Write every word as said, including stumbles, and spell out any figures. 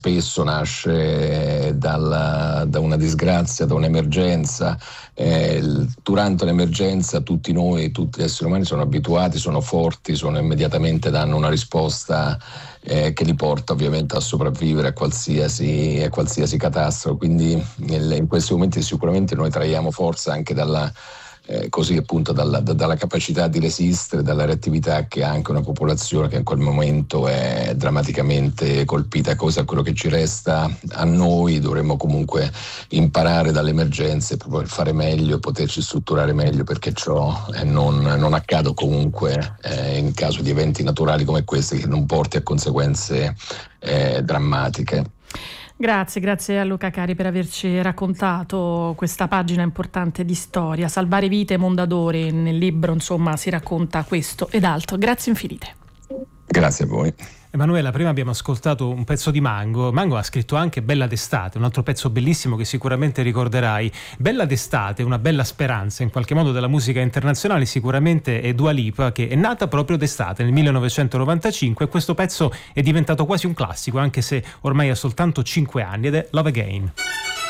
spesso nasce dalla, da una disgrazia, da un'emergenza. Eh, durante l'emergenza tutti noi, tutti gli esseri umani sono abituati, sono forti, sono immediatamente danno una risposta eh, che li porta ovviamente a sopravvivere a qualsiasi, a qualsiasi catastrofe. Quindi nel, in questi momenti sicuramente noi traiamo forza anche dalla Eh, così appunto dalla, da, dalla capacità di resistere, dalla reattività che ha anche una popolazione che in quel momento è drammaticamente colpita. Cosa quello che ci resta a noi, dovremmo comunque imparare dalle emergenze per fare meglio e poterci strutturare meglio, perché ciò eh, non, non accada comunque eh, in caso di eventi naturali come questi, che non porti a conseguenze eh, drammatiche. Grazie, grazie a Luca Cari per averci raccontato questa pagina importante di storia. Salvare vite, Mondadori, nel libro insomma si racconta questo ed altro. Grazie infinite. Grazie a voi. Emanuela, prima abbiamo ascoltato un pezzo di Mango. Mango ha scritto anche Bella d'estate, un altro pezzo bellissimo che sicuramente ricorderai. Bella d'estate, una bella speranza in qualche modo della musica internazionale, sicuramente è Dua Lipa, che è nata proprio d'estate nel millenovecentonovantacinque, e questo pezzo è diventato quasi un classico, anche se ormai ha soltanto cinque anni, ed è Love Again.